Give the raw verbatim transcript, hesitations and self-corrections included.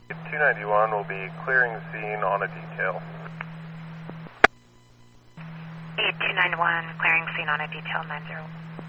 two ninety-one will be clearing the scene on a detail. two ninety-one, clearing scene on a detail nine zero.